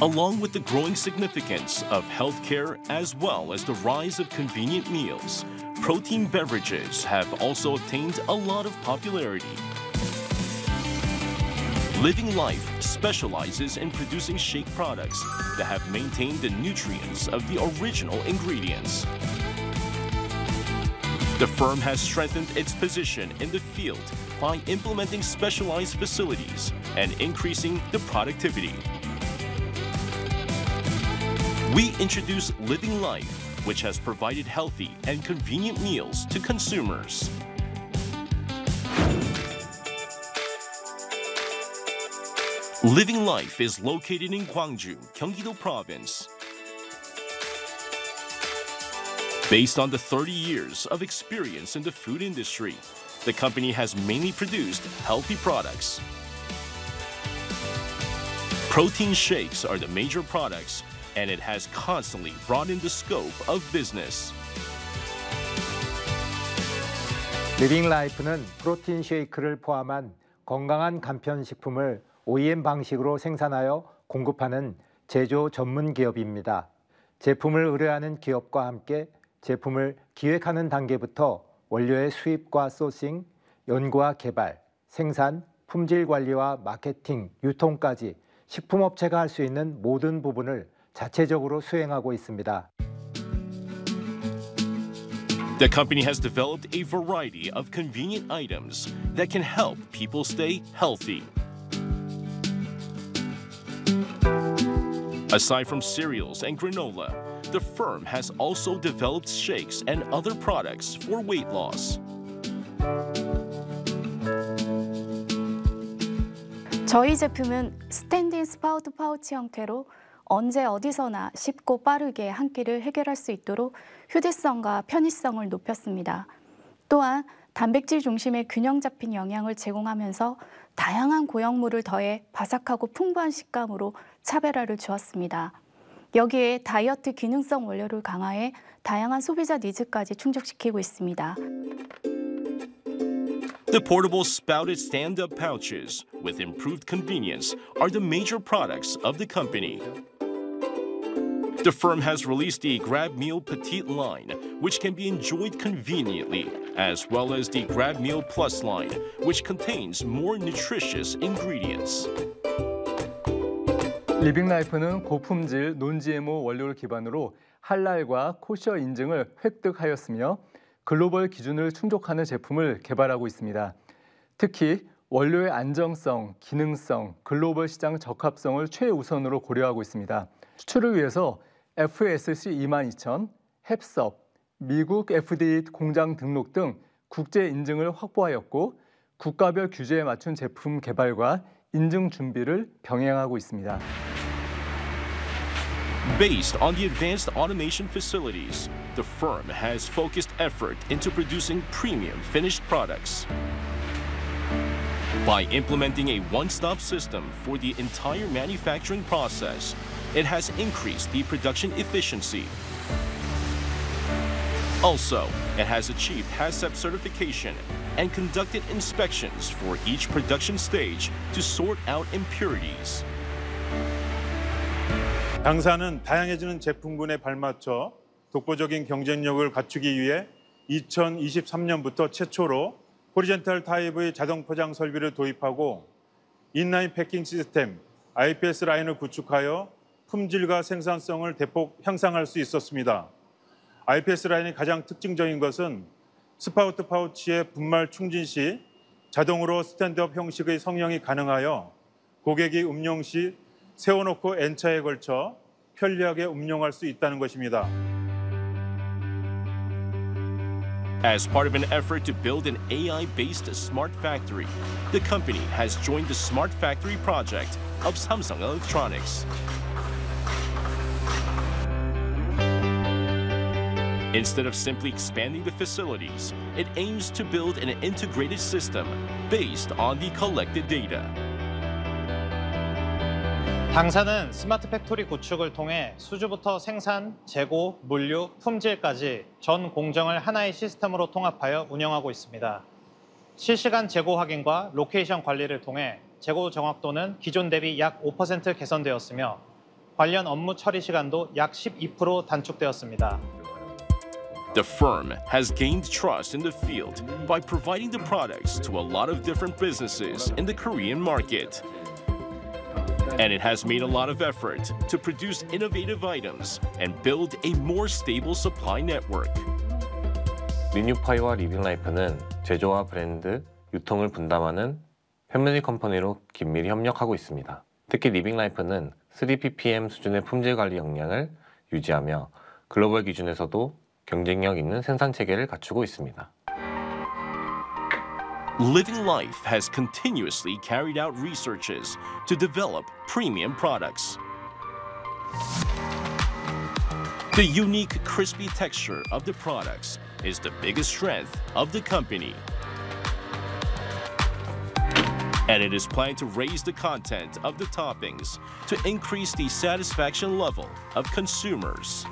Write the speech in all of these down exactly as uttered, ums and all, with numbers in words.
Along with the growing significance of healthcare as well as the rise of convenient meals, protein beverages have also obtained a lot of popularity. Living Life specializes in producing shake products that have maintained the nutrients of the original ingredients. The firm has strengthened its position in the field by implementing specialized facilities and increasing the productivity. We introduce Living Life, which has provided healthy and convenient meals to consumers. Living Life is located in Gwangju, Gyeonggi-do Province. Based on the thirty years of experience in the food industry, the company has mainly produced healthy products. Protein shakes are the major products, and it has constantly broadened the scope of business. 리빙 라이프는 프로틴 쉐이크를 포함한 건강한 간편식품을 오이엠 방식으로 생산하여 공급하는 제조 전문 기업입니다. 제품을 의뢰하는 기업과 함께 제품을 기획하는 단계부터 원료의 수입과 소싱, 연구와 개발, 생산, 품질 관리와 마케팅, 유통까지 식품업체가 할 수 있는 모든 부분을 자체적으로 수행하고 있습니다. The company has developed a variety of convenient items that can help people stay healthy. Aside from cereals and granola, the firm has also developed shakes and other products for weight loss. 저희 제품은 스탠딩 스파우트 파우치 형태로 언제 어디서나 쉽고 빠르게 한 끼를 해결할 수 있도록 휴대성과 편의성을 높였습니다. 또한 단백질 중심의 균형 잡힌 영양을 제공하면서 다양한 고형물을 더해 바삭하고 풍부한 식감으로 차별화를 주었습니다. 여기에 다이어트 기능성 원료를 강화해 다양한 소비자 니즈까지 충족시키고 있습니다. The portable spouted stand-up pouches with improved convenience are the major products of the company. The firm has released the Grab Meal Petite line, which can be enjoyed conveniently, as well as the Grab Meal Plus line, which contains more nutritious ingredients. 리빙 라이프는 고품질 논지에모 원료를 기반으로 할랄과 코셔 인증을 획득하였으며 글로벌 기준을 충족하는 제품을 개발하고 있습니다. 특히 원료의 안정성, 기능성, 글로벌 시장 적합성을 최우선으로 고려하고 있습니다. 수출을 위해서 에프에스씨 이만 이천, 햅섭, 미국 에프디에이 공장 등록 등 국제 인증을 확보하였고 국가별 규제에 맞춘 제품 개발과 인증 준비를 병행하고 있습니다. Based on the advanced automation facilities, the firm has focused effort into producing premium finished products. By implementing a one-stop system for the entire manufacturing process, it has increased the production efficiency. Also, it has achieved HACCP certification and conducted inspections for each production stage to sort out impurities. 당사는 다양해지는 제품군에 발맞춰 독보적인 경쟁력을 갖추기 위해 이천이십삼 년부터 최초로 호리젠탈 타입의 자동 포장 설비를 도입하고 인라인 패킹 시스템 아이피에스 라인을 구축하여 품질과 생산성을 대폭 향상할 수 있었습니다. 아이피에스 라인의 가장 특징적인 것은 스파우트 파우치의 분말 충진 시 자동으로 스탠드업 형식의 성형이 가능하여 고객이 음용 시 세워놓고 N차에 걸쳐 편리하게 음용할 수 있다는 것입니다. As part of an effort to build an A I-based smart factory, the company has joined the Smart Factory project of Samsung Electronics. Instead of simply expanding the facilities, it aims to build an integrated system based on the collected data. 당사는 스마트 팩토리 구축을 통해 수주부터 생산, 재고, 물류, 품질까지 전 공정을 하나의 시스템으로 통합하여 운영하고 있습니다. 실시간 재고 확인과 로케이션 관리를 통해 재고 정확도는 기존 대비 약 오 퍼센트 개선되었으며 관련 업무 처리 시간도 약 십이 퍼센트 단축되었습니다. The firm has gained trust in the field by providing the products to a lot of different businesses in the Korean market. And it has made a lot of effort to produce innovative items and build a more stable supply network. 리뉴파이와 리빙라이프는 제조와 브랜드, 유통을 분담하는 패밀리 컴퍼니로 긴밀히 협력하고 있습니다. 특히 리빙라이프는 쓰리 ppm 수준의 품질 관리 역량을 유지하며 글로벌 기준에서도 경쟁력 있는 생산 체계를 갖추고 있습니다. Living Life has continuously carried out researches to develop premium products. The unique crispy texture of the products is the biggest strength of the company. And it is planned to raise the content of the toppings to increase the satisfaction level of consumers.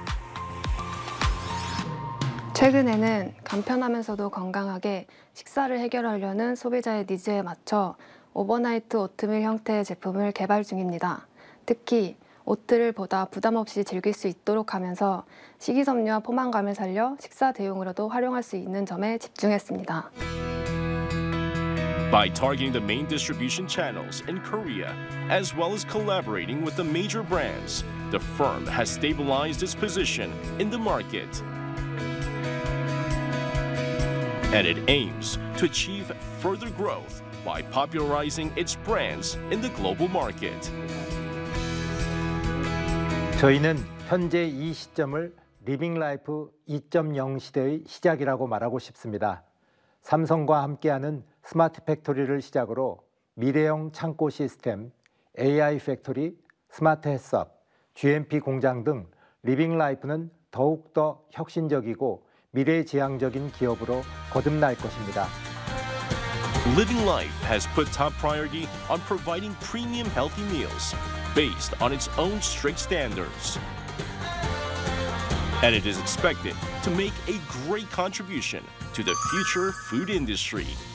최근에는 간편하면서도 건강하게 식사를 해결하려는 소비자의 니즈에 맞춰 오버나이트 오트밀 형태의 제품을 개발 중입니다. 특히 오트를 보다 부담 없이 즐길 수 있도록 하면서 식이섬유와 포만감을 살려 식사 대용으로도 활용할 수 있는 점에 집중했습니다. By targeting the main distribution channels in Korea, as well as collaborating with the major brands, the firm has stabilized its position in the market. And it aims to achieve further growth by popularizing its brands in the global market. 저희는 현재 이 시점을 리빙 라이프 이 점 영 시대의 시작이라고 말하고 싶습니다. 삼성과 함께하는 스마트 팩토리를 시작으로 미래형 창고 시스템, 에이아이 팩토리, 스마트 햇섭, 지엠피 공장 등 리빙 라이프는 더욱더 혁신적이고 미래지향적인 기업으로 거듭날 것입니다. Living Life has put top priority on providing premium healthy meals based on its own strict standards. And it is expected to make a great contribution to the future food industry.